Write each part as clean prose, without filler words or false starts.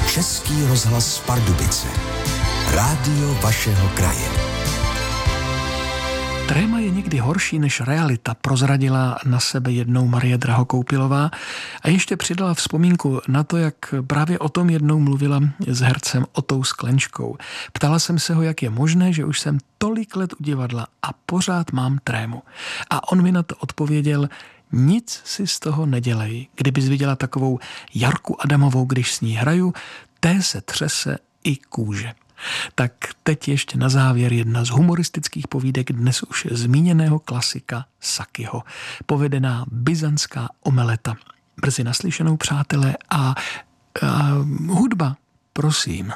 Český rozhlas Pardubice. Rádio vašeho kraje. Tréma je někdy horší než realita, prozradila na sebe jednou Marie Drahokoupilová a ještě přidala vzpomínku na to, jak právě o tom jednou mluvila s hercem Otou Sklenčkou. Ptala jsem se ho, jak je možné, že už jsem tolik let u divadla a pořád mám trému. A on mi na to odpověděl: nic si z toho nedělej. Kdybys viděla takovou Jarku Adamovou, když s ní hraju, té se třese i kůže. Tak teď ještě na závěr jedna z humoristických povídek dnes už zmíněného klasika Sakyho. Povedená byzantská omeleta. Brzy naslyšenou, přátelé, a hudba, prosím.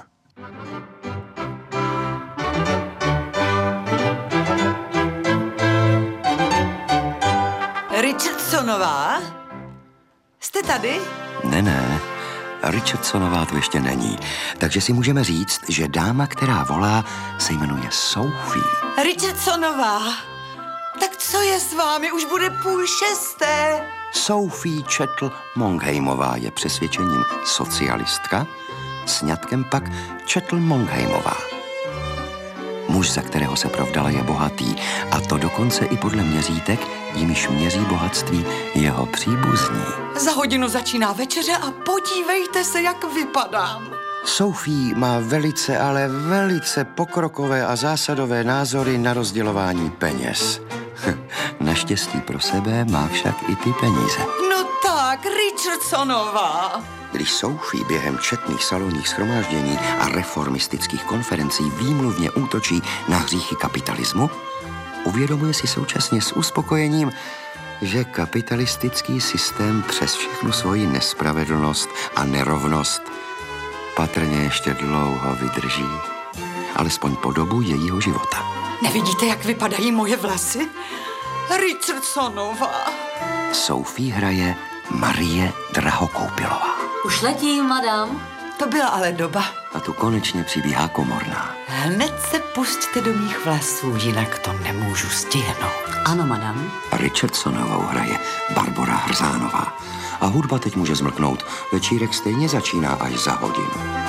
Richardsonová? Jste tady? Ne. Richardsonová tu ještě není. Takže si můžeme říct, že dáma, která volá, se jmenuje Sophie. Richardsonová? Tak co je s vámi? Už bude 5:30. Sophie Chettle-Mongheimová je přesvědčením socialistka, sňatkem pak Chettle-Mongheimová. Muž, za kterého se provdala, je bohatý, a to dokonce i podle měřítek, jimiž měří bohatství jeho příbuzní. Za hodinu začíná večeře a podívejte se, jak vypadám. Sophie má velice, ale velice pokrokové a zásadové názory na rozdělování peněz. Naštěstí pro sebe má však i ty peníze. No tak, Richardsonová. Když Sophie během četných salonních shromáždění a reformistických konferencí výmluvně útočí na hříchy kapitalismu, uvědomuje si současně s uspokojením, že kapitalistický systém přes všechnu svoji nespravedlnost a nerovnost patrně ještě dlouho vydrží, alespoň po dobu jejího života. Nevidíte, jak vypadají moje vlasy? Richardsonová. Sophie hraje Marie Drahokoupilová. Už letím, madam. To byla ale doba. A tu konečně přibíhá komorná. Hned se pusťte do mých vlasů, jinak to nemůžu stihnout. Ano, madam. Richardsonovou hraje Barbora Hrzánová. A hudba teď může zmlknout. Večírek stejně začíná až za hodinu.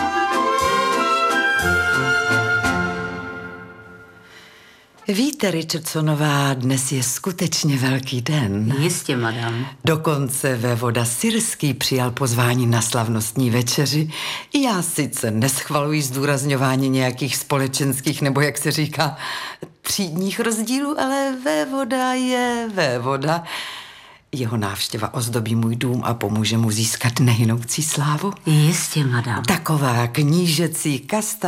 Víte, Richardsonová, dnes je skutečně velký den. Jistě, madam. Dokonce vévoda Syrský přijal pozvání na slavnostní večeři. Já sice neschvaluji zdůrazňování nějakých společenských, nebo jak se říká, třídních rozdílů, ale vévoda je vévoda. Jeho návštěva ozdobí můj dům a pomůže mu získat nehynoucí slávu. Jistě, madam. Taková knížecí kasta...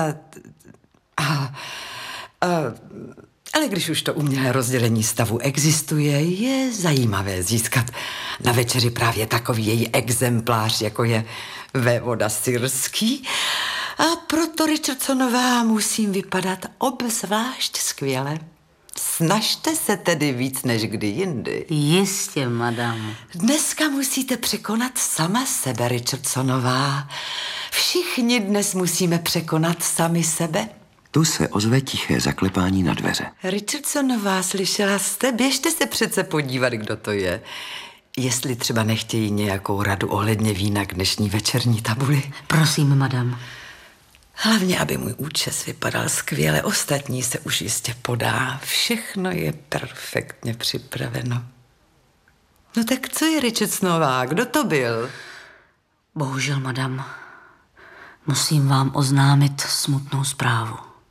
Ale když už to umělé rozdělení stavu existuje, je zajímavé získat na večeři právě takový její exemplář, jako je vévoda Syrský. A proto, Richardsonová, musím vypadat obzvlášť skvěle. Snažte se tedy víc než kdy jindy. Jistě, madam. Dneska musíte překonat sama sebe, Richardsonová. Všichni dnes musíme překonat sami sebe. Tu se ozve tiché zaklepání na dveře. Richardsonová, slyšela jste? Běžte se přece podívat, kdo to je. Jestli třeba nechtějí nějakou radu ohledně vína k dnešní večerní tabuli. Prosím, madam. Hlavně, aby můj účes vypadal skvěle. Ostatní se už jistě podá. Všechno je perfektně připraveno. No tak co je, Richardsonová? Kdo to byl? Bohužel, madam. Musím vám oznámit smutnou zprávu.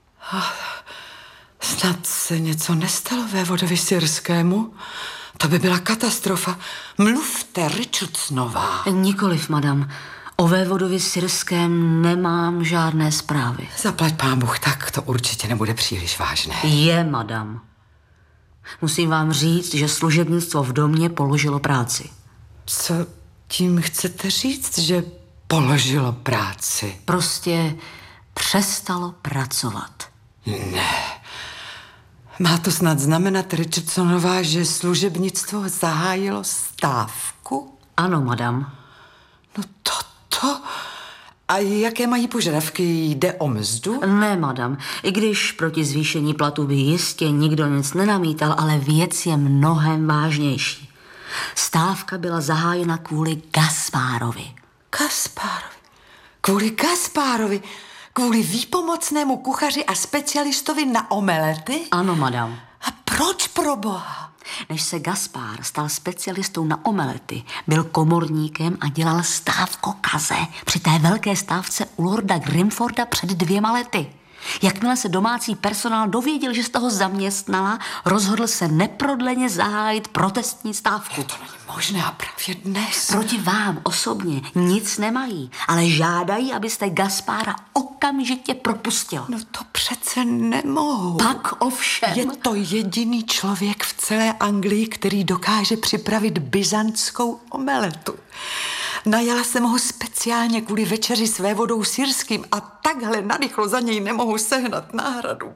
Snad se něco nestalo vévodovi Syrskému? To by byla katastrofa. Mluvte, Richardsonová. Nikoliv, madam. O vévodovi Syrském nemám žádné zprávy. Zaplať pán Bůh, tak to určitě nebude příliš vážné. Je, madam. Musím vám říct, že služebnictvo v domě položilo práci. Co tím chcete říct, že položilo práci? Prostě přestalo pracovat. Ne. Má to snad znamenat, Richardsonová, že služebnictvo zahájilo stávku? Ano, madam. No toto... A jaké mají požadavky? Jde o mzdu? Ne, madam. I když proti zvýšení platu by jistě nikdo nic nenamítal, ale věc je mnohem vážnější. Stávka byla zahájena kvůli Gaspárovi. Gaspárovi? Kvůli Gaspárovi, kvůli výpomocnému kuchaři a specialistovi na omelety? Ano, madam. A proč pro boha? Než se Gaspár stal specialistou na omelety, byl komorníkem a dělal stávkokaze při té velké stávce u lorda Grimforda před 2 lety. Jakmile se domácí personál dověděl, že z toho zaměstnala, rozhodl se neprodleně zahájit protestní stávku. To není možné a právě dnes. Proti vám osobně nic nemají, ale žádají, abyste Gaspára okamžitě propustil. No to přece nemohu. Pak ovšem. Je to jediný člověk v celé Anglii, který dokáže připravit byzantskou omeletu. Najala jsem ho speciálně kvůli večeři s vévodou syrským a takhle narychlo za něj nemohu sehnat náhradu.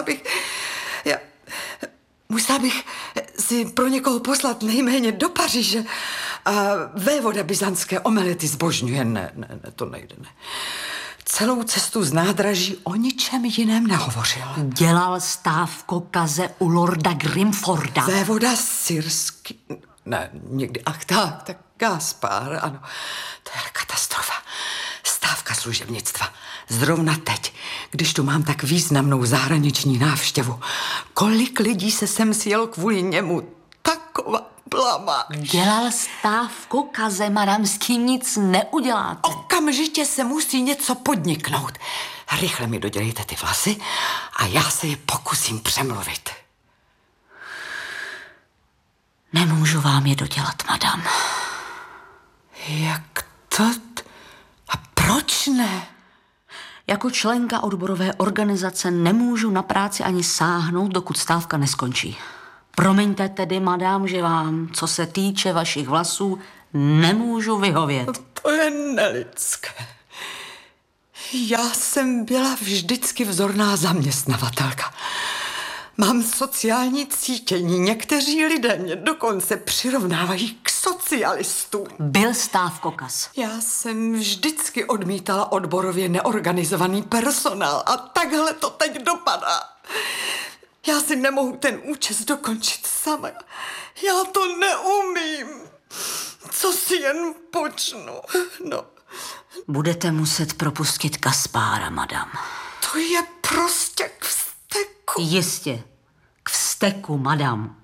Musela bych si pro někoho poslat nejméně do Paříže. A vévoda byzantské omelety zbožňuje. Ne, to nejde, ne. Celou cestu z nádraží o ničem jiném nehovořil. Dělal stávkokaze u lorda Grimforda. Vévoda syrský... Ne, někdy, tak Gaspár, ano. To je katastrofa. Stávka služebnictva. Zrovna teď, když tu mám tak významnou zahraniční návštěvu. Kolik lidí se sem sjelo kvůli němu? Taková blamáž. Dělal stávkokaze, madam, s tím nic neuděláte. Okamžitě se musí něco podniknout. Rychle mi dodělejte ty vlasy a já se je pokusím přemluvit. Nemůžu vám je dodělat, madam. Jak to? A proč ne? Jako členka odborové organizace nemůžu na práci ani sáhnout, dokud stávka neskončí. Promiňte tedy, madam, že vám, co se týče vašich vlasů, nemůžu vyhovět. To je nelidské. Já jsem byla vždycky vzorná zaměstnavatelka. Mám sociální cítění. Někteří lidé mě dokonce přirovnávají k socialistům. Byl stávkokaz. Já jsem vždycky odmítala odborově neorganizovaný personál a takhle to teď dopadá. Já si nemohu ten účes dokončit sama. Já to neumím. Co si jen počnu. No. Budete muset propustit Gaspára, madam. To je prostě k vzteku. Jistě, k vzteku, madam.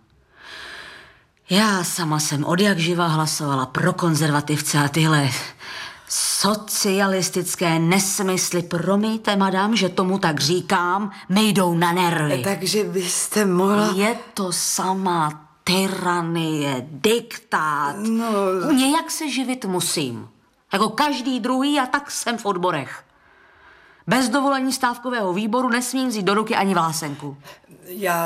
Já sama jsem odjakživa hlasovala pro konzervativce a tyhle socialistické nesmysly. Promiňte, madam, že tomu tak říkám, mi jdou na nervy. Takže byste mohla... Je to sama tyranie, diktát. No... Nějak se živit musím. Jako každý druhý a tak jsem v odborech. Bez dovolení stávkového výboru nesmím vzít do ruky ani vlásenku. Já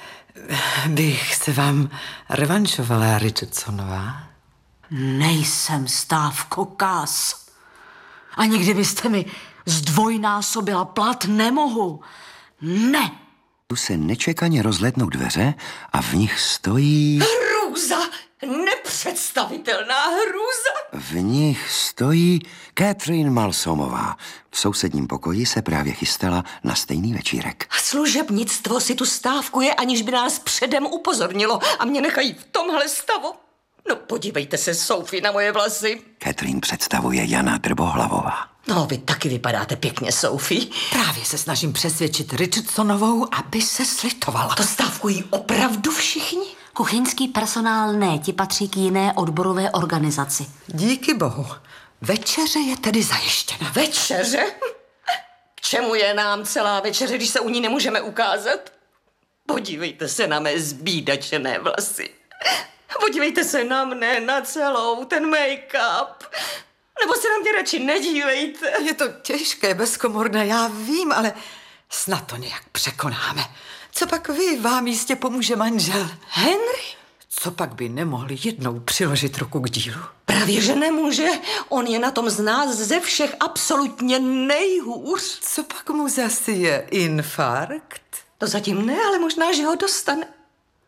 bych se vám revanšovala, Richardsonová. Nejsem stávkokaz. Ani kdybyste mi zdvojnásobila plat, nemohu. Ne. Tu se nečekaně rozhlédnou dveře a v nich stojí... Hrůza! Nepředstavitelná hrůza! V nich stojí Catherine Malsomová. V sousedním pokoji se právě chystala na stejný večírek. Služebnictvo si tu stávkuje, aniž by nás předem upozornilo a mě nechají v tomhle stavu. No podívejte se, Sophie, na moje vlasy. Catherine představuje Jana Drbohlavová. No, vy taky vypadáte pěkně, Sophie. Právě se snažím přesvědčit Richardsonovou, aby se slitovala. To stávkují opravdu všichni? Kuchyňský personál ne, ti patří k jiné odborové organizaci. Díky bohu. Večeře je tedy zajištěna. Večeře? K čemu je nám celá večeře, když se u ní nemůžeme ukázat? Podívejte se na mé zbídačené vlasy. Podívejte se na mne, na celou, ten make-up. Nebo se na mě radši nedívejte. Je to těžké, bezkomorné, já vím, ale snad to nějak překonáme. Co pak vy, vám jistě pomůže manžel. Henry? Co pak by nemohli jednou přiložit ruku k dílu? Právě, že nemůže. On je na tom z nás ze všech absolutně nejhůř. Co pak mu zase je? Infarkt? To zatím ne, ale možná, že ho dostane.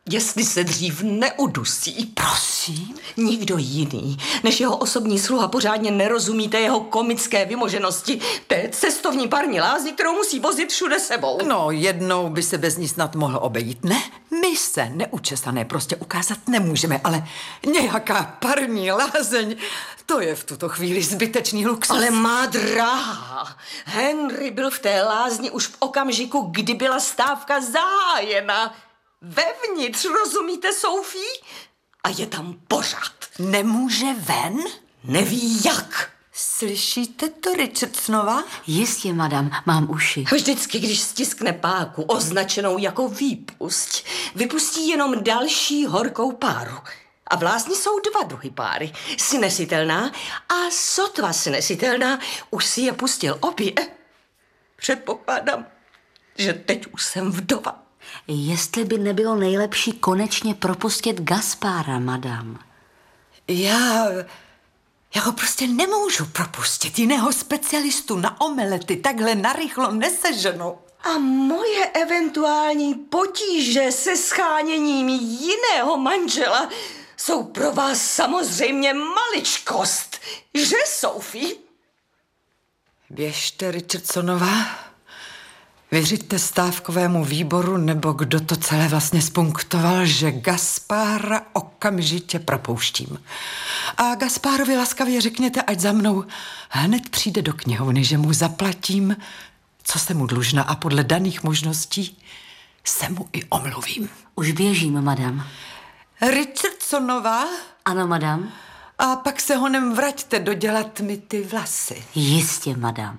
jestli se dřív neudusí. Prosím? Nikdo jiný než jeho osobní sluha pořádně nerozumíte jeho komické vymoženosti té cestovní parní lázni, kterou musí vozit všude sebou. No, jednou by se bez ní snad mohl obejít, ne? My se neučesané prostě ukázat nemůžeme, ale nějaká parní lázeň, to je v tuto chvíli zbytečný luxus. Ale má drahá, Henry byl v té lázni už v okamžiku, kdy byla stávka zahájena. Vevnitř, rozumíte, Sophie? A je tam pořád. Nemůže ven? Neví jak. Slyšíte to, Richardsonova? Jistě, madam, mám uši. Vždycky, když stiskne páku označenou jako výpusť, vypustí jenom další horkou páru. A v lázni jsou dva druhy páry. Snesitelná a sotva snesitelná. Už si je pustil obě. Předpokládám, že teď už jsem vdova. Jestli by nebylo nejlepší konečně propustit Gaspára, madam. Já ho prostě nemůžu propustit. Jiného specialistu na omelety takhle narychlo neseženu. A moje eventuální potíže se scháněním jiného manžela jsou pro vás samozřejmě maličkost. Že, Sophie? Běžte, Richardsonová. Vyřiďte stávkovému výboru, nebo kdo to celé vlastně spunktoval, že Gaspára okamžitě propouštím. A Gaspárovi laskavě řekněte, ať za mnou hned přijde do knihovny, že mu zaplatím, co jsem mu dlužna, a podle daných možností se mu i omluvím. Už běžím, madam. Richardsonová? Ano, madam. A pak se honem vraťte dodělat mi ty vlasy. Jistě, madam.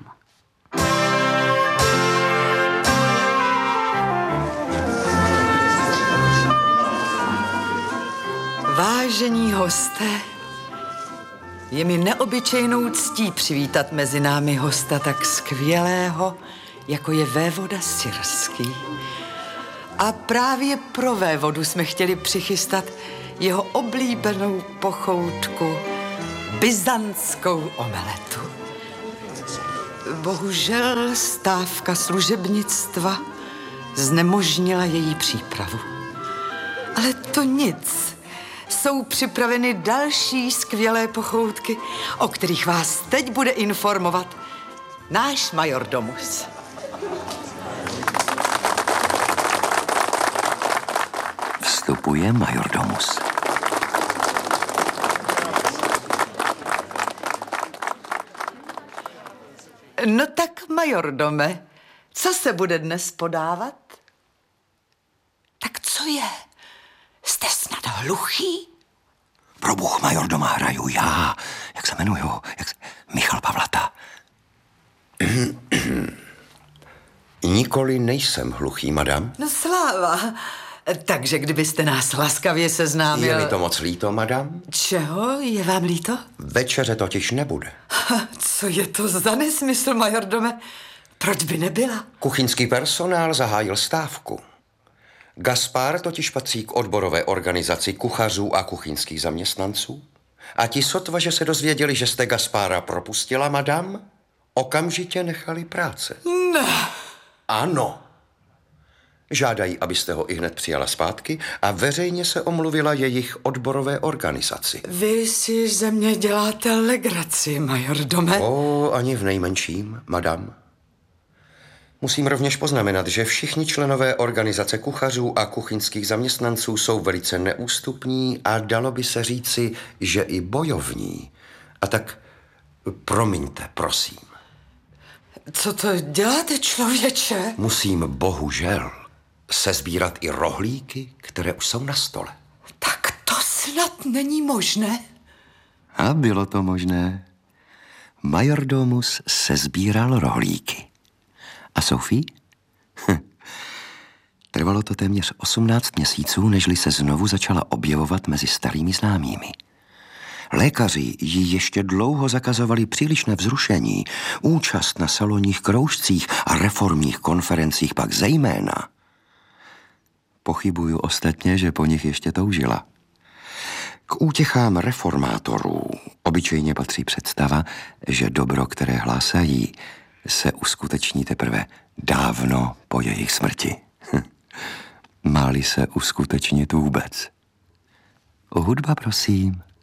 Vážení hosté, je mi neobyčejnou ctí přivítat mezi námi hosta tak skvělého, jako je vévoda Syrský. A právě pro vévodu jsme chtěli přichystat jeho oblíbenou pochoutku, byzantskou omeletu. Bohužel stávka služebnictva znemožnila její přípravu. Ale to nic. Jsou připraveny další skvělé pochoutky, o kterých vás teď bude informovat náš majordomus. Vstupuje majordomus. No tak, majordome, co se bude dnes podávat? Tak co je? Jste snad hluchý? Pro Bůh, majordoma, hraju já. Jak se jmenuju? Michal Pavlata. Nikoli nejsem hluchý, madam. No sláva. Takže kdybyste nás laskavě seznámil... Je mi to moc líto, madam. Čeho je vám líto? Večeře totiž nebude. Co je to za nesmysl, majordome? Proč by nebyla? Kuchyňský personál zahájil stávku. Gaspár totiž patří k odborové organizaci kuchařů a kuchyňských zaměstnanců. A ti sotva, že se dozvěděli, že jste Gaspára propustila, madam, okamžitě nechali práce. Ne. Ano. Žádají, abyste ho ihned přijala zpátky a veřejně se omluvila jejich odborové organizaci. Vy si ze mě děláte legraci, majordome. Ani v nejmenším, madam. Musím rovněž poznamenat, že všichni členové organizace kuchařů a kuchyňských zaměstnanců jsou velice neústupní a dalo by se říci, že i bojovní. A tak promiňte, prosím. Co to děláte, člověče? Musím bohužel sesbírat i rohlíky, které už jsou na stole. Tak to snad není možné. A bylo to možné. Majordomus sesbíral rohlíky. A Sophie? Trvalo to téměř 18 měsíců, nežli se znovu začala objevovat mezi starými známými. Lékaři jí ještě dlouho zakazovali přílišné vzrušení, účast na salonních kroužcích a reformních konferencích pak zejména. Pochybuju ostatně, že po nich ještě toužila. K útěchám reformátorů obyčejně patří představa, že dobro, které hlásají, se uskuteční teprve dávno po jejich smrti. Má-li se uskutečnit vůbec. O hudba, prosím.